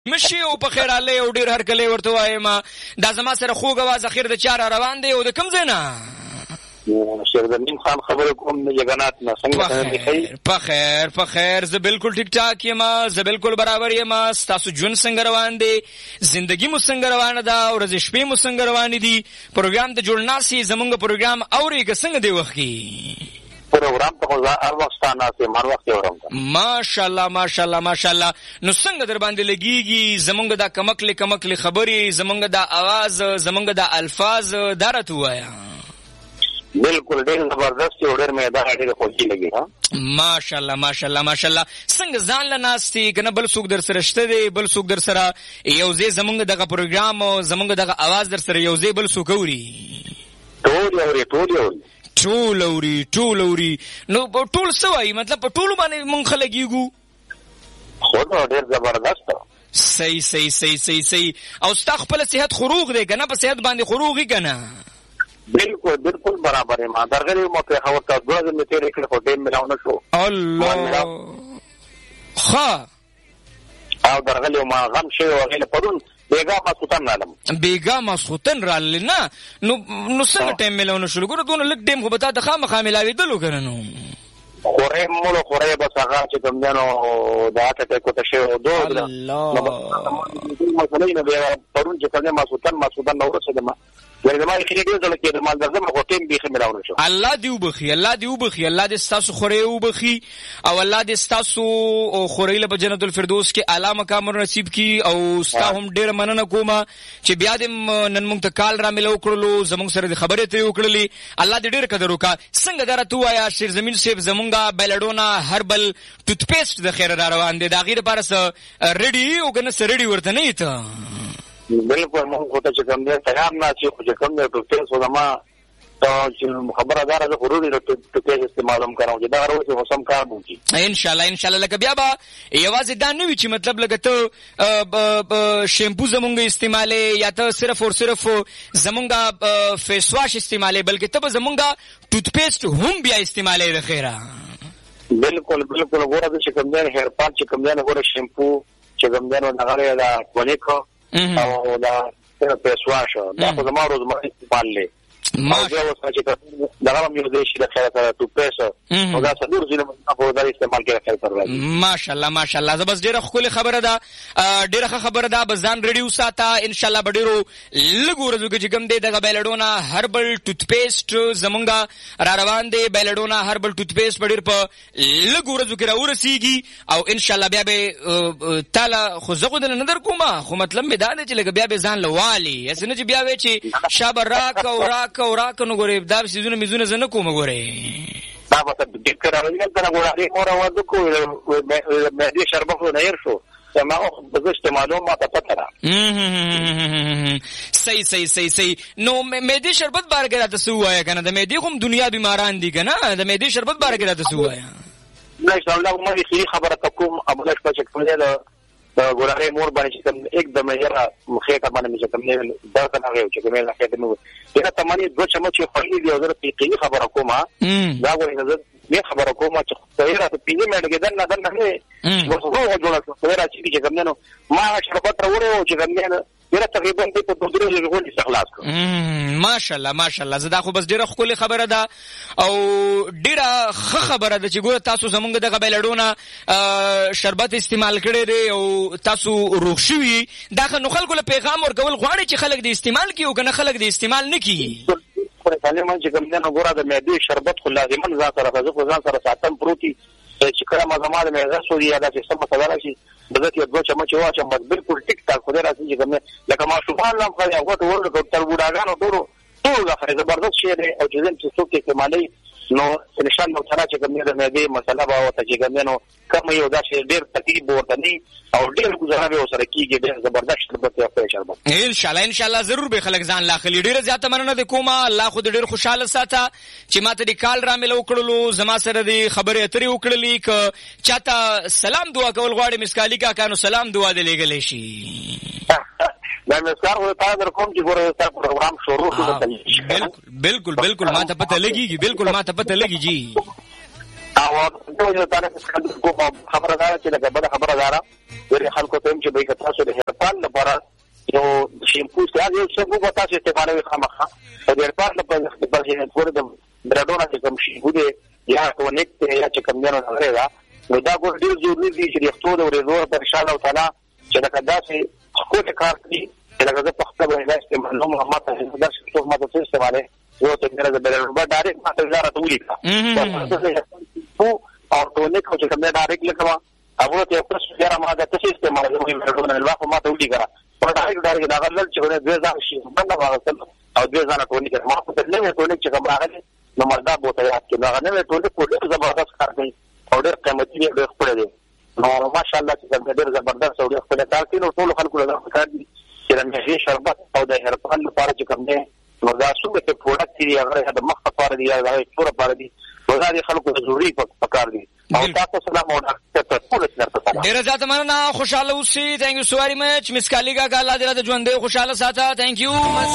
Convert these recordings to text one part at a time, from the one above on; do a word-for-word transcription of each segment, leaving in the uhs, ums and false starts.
مشي او په خیر علي او ډیر هر کله ورته وایم دا زما سره خوږ आवाज اخر د چار روان دی او د کم زینا شیخ زمین خان خبر کوم جګنات نه څنګه دی په خیر په خیر زه بالکل ټیک ټاک یم زه بالکل برابر یم تاسو جون څنګه روان دی زندگی مو څنګه روانه ده او ورځ شپې مو څنګه روان دي پروګرام ته جوړ ناسي زمونږ پروګرام اوري که څنګه دی وخت کی پروګرام ته هر وخت ناسي مر وخت اورم ماشاءالله ماشاءالله ماشاءالله نو څنګه در باندې لګيږي زمونږ دا کمکلي کمکلي خبري زمونږ دا आवाज زمونږ دا الفاظ درته وایا بالکل ډېر زبردست او ډېر مې دا ډېر خوشي لګي ها ماشاءالله ماشاءالله ماشاءالله څنګه ځان له ناستي کنه بل څوک در سره شته دی بل څوک در سره یو ځای زمونږ دغه پروګرام او زمونږ دغه आवाज در سره یو ځای بل څوک اوري ټول اوري ټول اوري ټول اوري ټول اوري نو ټول سوای مطلب په ټول باندې مونږ خلګيګو خو ډېر زبردست صحیح صحیح صحیح صحیح صحیح او استغفر صحت خروغ دی کنه په صحت باندې خروغي کنه بالکل بالکل برابر ما درغلی مو په خبر تا دوه ځله تیر کړ خو ټیم ملاونه شو الله ها او درغلی ما غم شي او غل پرون بیگا مسوتن رالم بیگا مسوتن رال نه نو نو څنګه ټیم ملاونه شو ګوره دونه لک ټیم خو به تا د خامخا ملاوي دلو کنه نو خوره مولو خوره بس هغه چې کوم دنو دا ته کو ته شو دوه الله مسلې نه بیا پرون چې کله مسوتن مسوتن نو ورسېدم ورته ما خېری دې ځل کې د مال درځم خو ټیم به ملاونه شو الله دې وبخي الله دې وبخي الله دې ستاسو خوره وبخي او الله دې ستاسو خوره له جنت الفردوس کې اعلی مقام نصیب کی او ستا هم ډېر مننه کوم چې بیا دې نن موږ ته کال را ملو کړلو زموږ سره دې خبرې ته وکړلې الله دې ډېر قدر وکا څنګه درته وایا شیر زمين سیب زمونږه بیلډونا هربل ټوت پیسټ د خیر را روان دي دا غیر پر سره ریډي او کنه سره ریډي ورته نه ایته بالکل مونږ ته چې کوم دې تیار نه چې خو کوم دې ټوټه سو دما ته چې خبره دار زه ضروري ټوټه استعمالوم کوم چې دا ورو چې سم کار وکړي ان شاء الله ان شاء الله لکه بیا به یوازې دا نه وي چې مطلب لکه ته شیمپو زمونږ استعمالې یا ته صرف او صرف زمونږ فیس واش استعمالې بلکې ته زمونږ ټوت پیسټ هم بیا استعمالې د خیره بالکل بالکل ګوره چې کوم دې هیر پات چې کوم دې ګوره شیمپو چې کوم دې نو هغه دا کونیکو او دا فیس واش دا خو زما روزمره استعمال لې ما جو چې دا هم یو دې شي د خیره سره تو پیسو او دا څلور ځله په دا استعمال کې خیر سره ماشاءالله ماشاءالله زبس ډیره خولي خبره ده ډیره خبره ده بزان ریډیو ساته ان شاء الله بډیرو لګورځو کې کوم دې د بیلډونا هربل ټوت پیسټ زمونږه را روان دي بیلډونا هربل ټوت پیسټ بډیر په لګورځو کې راورسیږي او ان شاء الله بیا به تعالی خو زغه د نظر کومه خو مطلب می دا چې لګ بیا به ځان لوالي اسنه چې بیا وې چې شابه راک او راک او راک نو ګورې دا سيزونه ميزونه زنه کوم ګورې دا به د ذکر راوړل دا ګورې مور وځو کو مې دې شربت نه ير شو سما او بزشت معلومات پته را صحیح صحیح صحیح صحیح نو مې دې شربت بارګه راته سوایا کنه د مې دې کوم دنیا بیماران دي کنه د مې دې شربت بارګه راته سوایا نه ان شاء الله مې خېری خبره کوم ابلش په چې کوم دې دا ګورې مور باندې چې کوم एकदम یې مخې کا باندې چې کوم نه دا څنګه یو چې کوم نه خېته نو دا تماني دوه چمچ خوري دی او زه په خبره کوم دا ګورې زه خبره کوم چې تیرا ته پیږي مې دګدن نه دن نه ورسره جوړه تیرا چې کوم نه ما شربت راوړو چې کوم نه ډیره تقریبا په دوه درې غوړي استخلاص کړ ماشاءالله ماشاءالله زدا خو بس ډیره خولي خبره ده او ډیره خبره ده چې ګوره تاسو زمونږ د غبلډونه شربت استعمال کړي دي او تاسو روغ شوي دا نو خلکو له پیغام ورکول غواړي چې خلک دې استعمال کړي او کنه خلک دې استعمال نه کړي پر تعلیم چې کوم نه ګوره د معدې شربت خو لازمن ځان سره فزو ځان سره ساتم پروتي چې کله ما زماده مې غسو یا د سیستم مسله شي دغه یو دوه چمچ واچم بس بالکل ټیک ټاک خو راځي چې کوم لکه ما شوبان لم خو یو ټول ورته تر بوډاګانو ټول ټول غفر زبردست شی دی او چې زم چې څوک کې مالي نو ان شاء الله تعالی چې کوم نه دې مسله به او ته چې کوم نو کوم یو دا شی ډیر تکلیف ورته نه او ډیر گزاره به سره کیږي ډیر زبردست شربت یا شربت ان شاء الله ان شاء الله ضرور به خلک ځان لا خلی ډیر زیاته مننه د کومه الله خو ډیر خوشاله ساته چې ماته د کال را ملو کړلو زما سره د خبرې اترې وکړلې ک چاته سلام دعا کول غواړي مسکالی کا کانو سلام دعا دې لګلې شي دا مسکار و تا در کوم چې ګوره تا پروګرام شروع کړو بالکل بالکل بالکل ما ته پته لګيږي بالکل ما ته پته لګي جی او او ټول یو تاسو کوم خبره ده چې دا بده خبره ده ورې خلکو ته چې به تاسو د هرپال لپاره یو شیمپو ستاسو یو څه په تاسو استعمالوي خامخا د هرپال لپاره استعمال شي ورته د برډونا چې کوم شیمپو دی یا کو نیک یا چې کوم نه غره دا نو دا ګور ډیر ضروري دي چې یختو د ورېدو په ان شاء الله تعالی چې دا کداسې خو ته کار کوي چې دا په خپل باندې استعمال نو ماته دا څه ماته استعماله یو ته نه د برډونا ډایرکټ ماته زاره ته ولیکا او تو نه کو چې کوم ډایرکټ لکما هغه ته پرس یاره ما دا څه استعمال کوي برډونا الواف ماته ولیکا په ډایرکټ ډایرکټ دا غلل چې نه دوه ځان شي بنده واغسل او دوه ځان ټونی کړ ما په دې نه ټونی چې کوم راغلی نو مردا بوته یاد کې هغه نه ټول ټول زبردست کار کوي او ډېر قیمتي دی ډېر خپل دی نو ماشاءالله چې ډېر زبردست او ډېر خپل کار کوي نو ټول خلکو له کار دي چې د مهي شربت او د هرپال لپاره چې کوم دی نو دا څومره څه پروډکټ دی هغه د مخ لپاره دی یا د ټول لپاره دی نو دا د خلکو ضروري پکار دی او تاسو سلام او ډاکټر ټول سره ډېر زیات مننه خوشاله اوسئ ثانک یو سو ویری مچ مس کالیګا ګالا دې ژوندې خوشاله ساته ثانک یو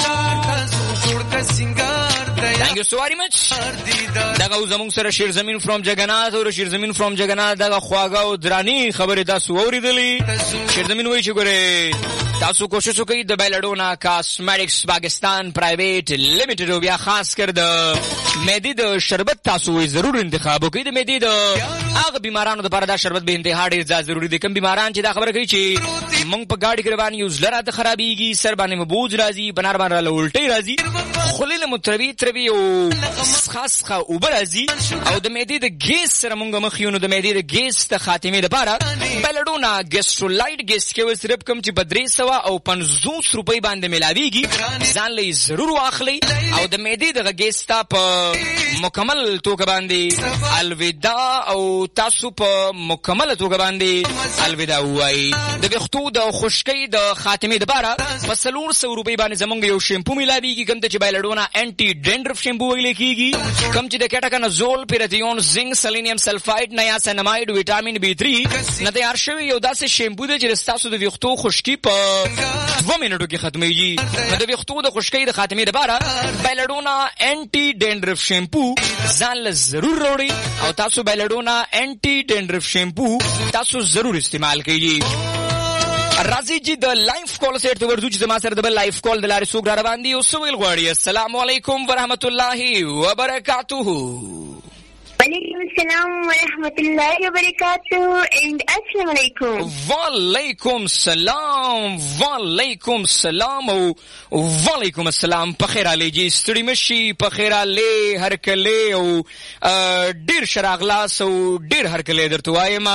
Thank you so very much. دغه زمون سره شیر زمین فرام جگنات او شیر زمین فرام جگنات دغه خواګه او درانی خبره تاسو اوریدلی شیر زمین وای چې ګوره تاسو کوشش وکړئ د بیلډونا کاسمیټکس پاکستان پرایویټ لیمیټډ او بیا خاص کر د مېدی د شربت تاسو وی ضرور انتخاب وکړئ د مېدی د هغه بیمارانو لپاره دا شربت به انتها ډیر ضروري دي کوم بیماران چې دا خبره کوي چې مونږ په گاډي کې روان یو زلره د خرابېږي سر باندې مبوج راځي بنار باندې الټي راځي خلیل متروی تروی او خاص خا او برازي او د مېدی د ګیس سره مونږ مخیونو د مېدی د ګیس ته خاتمه لپاره بیلډونا ګیسټرولایټ ګیس کې وسرب کوم چې بدري سوا او پنځوس روپۍ باندې ملاويږي ځان لې ضرور واخلي او د مېدی د ګیس ته په مکمل توګه باندې الوداع او تاسو په مکمل توګه باندې الوداع وایي د وختو د خشکۍ د خاتمه لپاره په څلور سوه روپۍ باندې زمونږ یو شیمپو ملاويږي کوم چې بیلډونا انټي ډینډرف شیمپو ویل کیږي کوم چې د کټاکنازول پیراتیون زنک سلینیم سلفایډ نیاسینامایډ وټامین بی تھری نه تیار شوی یو داسې شیمپو دی چې تاسو د وختو خشکی په دوه منټو کې ختميږي نو د وختو د خشکی د خاتمه لپاره بیلډونا انټي ډینډرف شیمپو ځان له ضرور وروړي او تاسو بیلډونا انټي ډینډرف شیمپو تاسو ضرور استعمال کړئ راځي چې د لایف کال سره ته ورځو چې زما سره د لایف کال د لارې سوګ را روان دي او سویل غواړي السلام علیکم ورحمت الله وبرکاته وعلیکم السلام ورحمت الله وبرکاته and السلام علیکم وعلیکم السلام وعلیکم السلام او وعلیکم السلام په خیر علي جی ستړي مشي په خیر علي هر کله او ډیر شراغلاس او ډیر هر کله درته وایم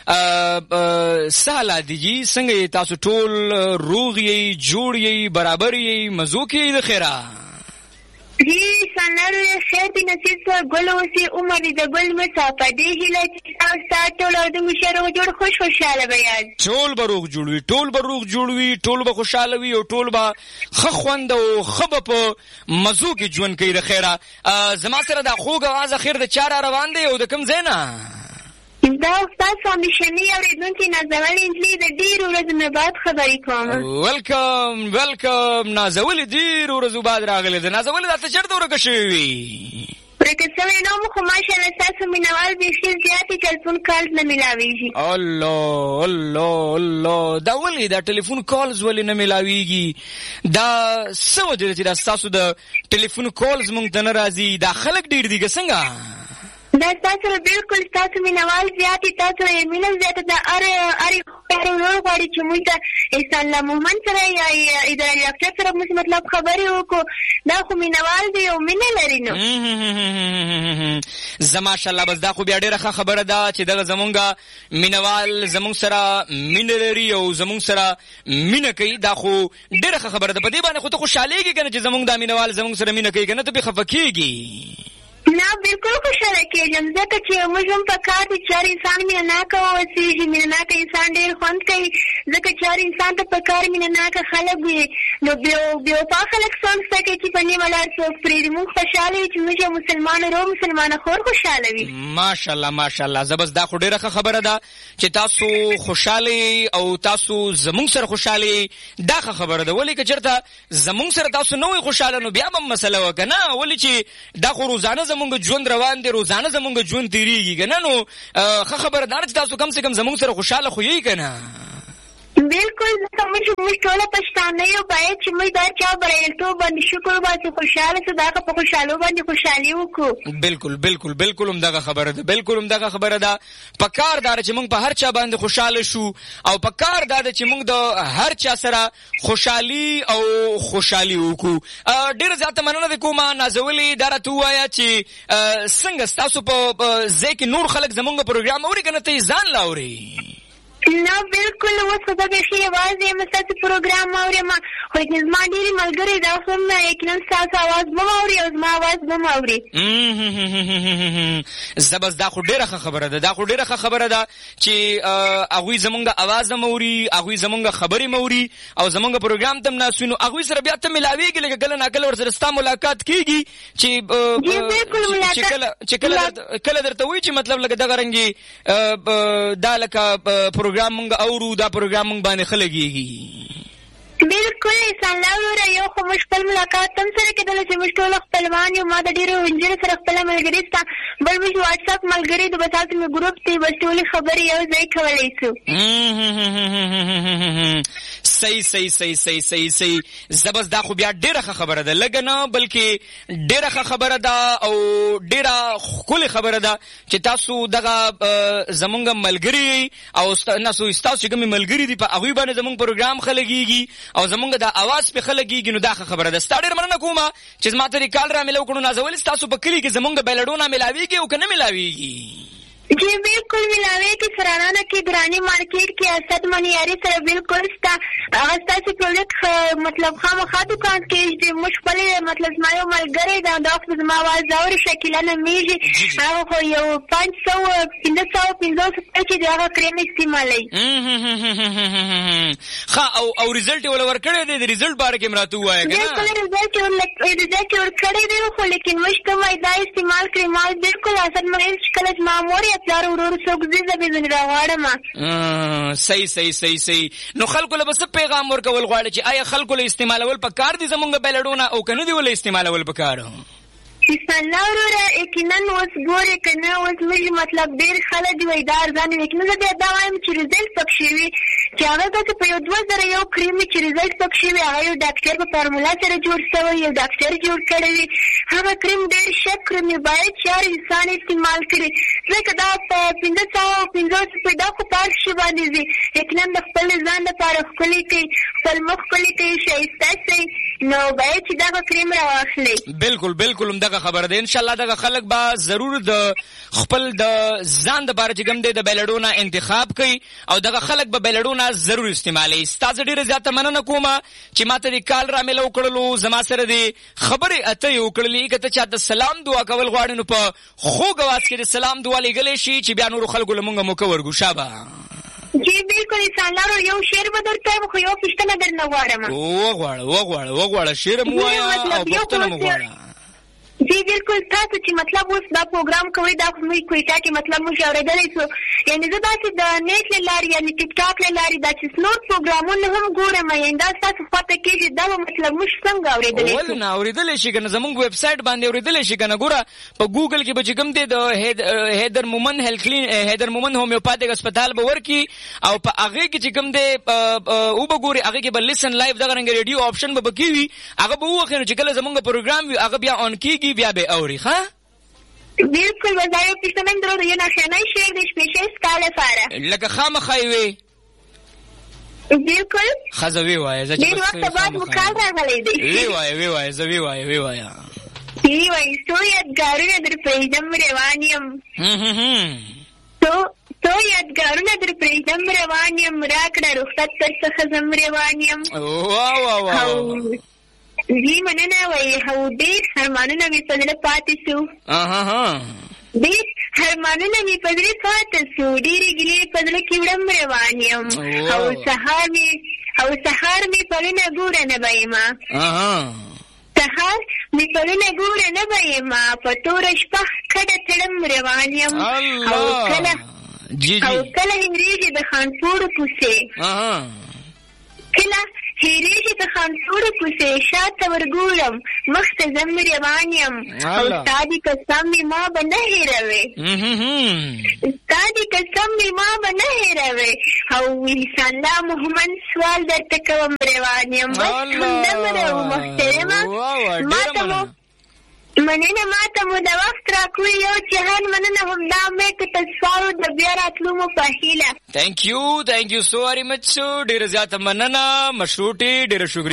سهاله دي جی څنګه تاسو ټول روغ یې جوړ یې برابر یې مزو کې د خیره جی سنر خیر دی نصیب سا گل وسی عمر دی دا گل مسافه دی هیلا چیسا سات ټول او د مشر او جوړ خوش خوشاله بیان ټول بروغ جوړوي ټول بروغ جوړوي ټول به خوشاله وي او ټول به خخوند او خب په مزو کې ژوند کوي د خیره زما سره د خوګ आवाज اخر د چار روان دی او د کم زینا دا استاد همیشنی اوریدونکو نازول انجلی د ډیرو ورځې نه بعد خبرې کوم ویلکم ویلکم نازول ډیرو ورځې بعد راغله د نازول د چرته ورکه شوی ورکه شوی نو مخ ماشاءالله تاسو مینوال به شي زیاتې ټلیفون کال نه ملاويږي الله الله الله دا ولې دا ټلیفون کالز ولې نه ملاويږي دا څه وجه چې تاسو د ټلیفون کالز مونږ ته ناراضي دا خلک ډیر دي څنګه دا تاسو بالکل تاسو مینوال زیاتې تاسو یې مینه زیاته دا اره اره ورو غواړي چې موږ ته انسان له مومن سره یا اداري افسر سره موږ مطلب خبرې وکړو دا خو مینوال دی او مینه لري نو زما ماشاءالله بس دا خو بیا ډیره خبره ده چې دغه زمونږه مینوال زمونږ سره مینه لري او زمونږ سره مینه کوي دا خو ډیره خبره ده په دې باندې خو ته خوشالېږي کنه چې زمونږ د مینوال زمونږ سره مینه کوي کنه ته به خفکیږي نه بالکل خوشاله کېږم ځکه چې موږ هم په کار دي چې انسان مینه ناکه اوسېږي مینه ناکه انسان ډېر خوند کوي ځکه چې انسان ته په کار مینه ناکه خلک وي نو بېوفا خلک څوک شته کوي چې په نیمه لار څوک پرېږدي موږ خوشاله یو چې موږ یو مسلمان رو مسلمانه خور خوشاله وي ماشاءالله ماشاءالله زه بس دا خو ډېره ښه خبره ده چې تاسو خوشاله او تاسو زمونږ سره خوشاله دا ښه خبره ده ولې که چېرته زمونږ سره تاسو نه وئ خوشاله نو بیا به مسله وه که نه ولې چې دا خو روزانه زمونږ ژوند روان دی، روزانه زمونږ ژوند تیریږي کنه، نو ښه خبره ده چې تاسو کم سے کم زمونږ سره خوشاله خو یې کنه. بالکل ځکه موږ موږ ټوله پښتانه یو، باید چې موږ دا چا بریالیتوب باندې شکر وباسو، خوشحاله سو، دا په خوشحالو باندې خوشحالي وکړو. بالکل بالکل بالکل همدغه خبره ده، بالکل همدغه خبره ده. په کار دا چې موږ په هر چا باندې خوشحاله شو، او په کار دا چې موږ د هر چا سره خوشحالي او خوشحالي وکړو. ډېر زیاته مننه کومه نازولې، دا راته ووایه چې څنګه ستاسو په ځای کې نور خلک زمونږ پروګرام اوري که نه ته یې ځان لا اوري؟ نه بالکل، اوس خو زه بیخي یوازې یم، ستاسو پروګرام اورم، خو لیکن زما ډېرې ملګري دا خو هم یقینا ستاسو اواز به م اوري او زما اواز به م اوري. زه بس دا خو ډېره ښه خبره ده، دا خو ډېره ښه خبره ده چې هغوی زمونږ اواز هم اوري، هغوی زمونږ خبرې م اوري او زمونږ پروګرام ته هم ناست وي، نو هغوی سره بیا ته ملاوېږي، لکه کله ناکله ورسره ستا ملاقات کېږي چې کله درته وایي چې مطلب لکه دغه رنګې دا لکه پروګرام مونږ اورو، دا پروګرام مونږ باندې ښه لګېږي. بالکل احسان الله وروره، یو خو موږ خپل ملاقات هم سره کېدله چې موږ ټوله خپلوان یو، ما د ډېرو نجونو سره خپله ملګري شته، بل موږ واټساپ ملګري د بس هلته مې ګروپ دی، بس ټولې خبرې یو ځای کولی شو. صحیح صحیح صحیح صحیح صحیح صحیح زه بس دا خو بیا ډېره ښه خبره ده، لږه نه بلکې ډېره ښه خبره ده او ډېره ښکلې خبره ده چې تاسو دغه زمونږ ملګري او ناسو ستاسو چې کومې ملګري دي په هغوی باندې زمونږ پروګرام ښه لګېږي او زمونږ دا اواز پې ښه لګېږي، نو دا ښه خبره ده. ستا ډېر مننه کومه چې زما ته دې کال را میلاو کړو. نازولې ستاسو په کلي کې زمونږ بیلډونه میلاوېږي او که نه میلاوېږي؟ جی بالکل ملاوېږي، سرانانه کې ګراني مارکیټ کې اسد منیاري سره بالکل شته، هغه ستاسو پروډکټ مطلب خامخا دوکان کې دی. موږ خپلې مطلب زما یو ملګری ده، دا خو زما اواز اوري، شکیله نومېږي، هغه خو یو پنځ سوه پنځه سوه پنځوس روپۍ چې د هغه کریم استعمالوي. ښه او او ریزلټ یې وله ورکړی دی؟ د ریزلټ باره کې هم راته ووایه که نه. بالکل ریزلټ ریزلټ یې ورکړی دی، خو لیکن موږ کوم دا استعمال کړی، ما بالکل اسد منیاري چې کله زما مور پلار ورور څوک زه زه به ځنې راغواړم. صحیح صحیح صحیح صحیح نو خلکو له به څه پیغام ورکول غواړي چې آیا خلکو له استعمالول په کار دي زمونږ بیلډونه او که نه دي ولې استعمالول په کار؟ احسان الله وروره یقینا اوس ګورې که نه اوس موږ مطلب ډېر خلک دي وایي دا ارزان وي، لیکن زه بیا دا وایم چې ریزلټ پکښې وي چې هغه داسې په یو دوه زره یو کریم وي چې ریزلټ پکښې وي، هغه یو ډاکټر په فارمولا سره جوړ شوی، یو ډاکټر جوړ کړی وي، هغه کریم ډېر ښه کریم وي، باید چې هر انسان استعمال کړي، ځکه دا په پنځه سوه پنځوس روپۍ دا خو په هر شي باندې ځي، یقینا د خپل ځان لپاره ښکلي کوي، خپل مخ ښکلي کوي، ښایسته شي، نو باید چې دغه کریم راواخلئ. بالکل بالکل همدغه خبره ده. انشاءالله دغه خلک به ضرور د خپل د ځان دپاره چې کوم دی د بیلډونه انتخاب کوي او دغه خلک به بیلډونه ضرور استعمالوي. ستا زه ډېره زیاته مننه کومه چې ما ته دې کال را میله وکړلو، زما سره دې خبرې اترې وکړلې. که ته چاته سلام دعا کول غواړې نو په خوږ اواز کې د سلام دعا لیږلی شي چې بیا نورو خلکو له مونږه موقع ورکړو. شابه جی بالکل انسانلارو یو شعر به درته وایم خو یو پوښتنه درنه غواړم. وغواړه وغواړه وغواړه شعر مو وایه او پوښتنه مو غواړه. جی بالکل تاسو چې مطلب اوس دا پروګرام کوئ دا خو موږ کویټه کې مطلب موږ اورېدلی شو، یعنې زه داسې د نیټ له لارې یعنې ټیک ټاک له لارې دا چې نور پروګرامونه هم ګورم، یعنې دا ستاسو خواته کېږي دا به مطلب موږ څنګه اورېدلی شو؟ ولې نه اورېدلی شي که نه، زمونږ ویب سایټ باندې اورېدلی شي که نه. ګوره په ګوګل کې به چې کوم دی د حیدر مومن هیلث کلین حیدر مومن هومیوپاتیک هسپتال به ورکړي او په هغې کې چې کوم دی وبه ګوري، هغې کې به لیسن لایف دغه رنګه ریډیو آپشن به پکې وي، هغه به ووښي نو چې کله زمونږ پروګرام وي هغه بیا آن کېږي، بیا به اوري. ښه بالکل بس یو پوښتنه مې درلوده، یو نښانی شعر دی سپیشل ستا لپاره لکه خامخا یې وې. بالکل ښه زه ویې وایه، زه ډېر وخته بعد مو کال راغلی دی. ویې وایه ویې وایه زه ویې وایه ویې وایه ویې وایي څو یادګارونه در پرېږدم روان یم، څو یادګارونه در پرېږدم روان یم، راکړه رخصت در څخه زم روان یم. جی مننه وایي او ډېر ارمانونه مې په زړه پاتې شو، ډېر ارمانونه مې په زړه پاتې شو، ډېرې ګیلې په زړه کې وړم روان یم، او سهار مې او سهار مې پرونه ګوره نه به یمه، سهار مې پرونه ګوره نه به یمه، په توره شپه کډه تړم روان یم، او کله او کله هېرېږي د خانپوړو کوڅې، کله هېرېږي لکه خانسوړه کوڅې شاته ورګورم مخ ته ځم روان یم او ستا دې قسم مې ما به نه هېروې ستا دې قسم مې ما به نه هېروې او انشاءالله محمد سوال درته کوم روان یم بس همدمره و محترمه ما ته مو مننه ما ته مو د وخت راکوي یو جهان مننه همدا مې که تصفارو د بیا راتلو مو په هیله تھینک یو تھینک یو سو ویری مچ ډېره زیاته مننه مشروطي ډېره شکریه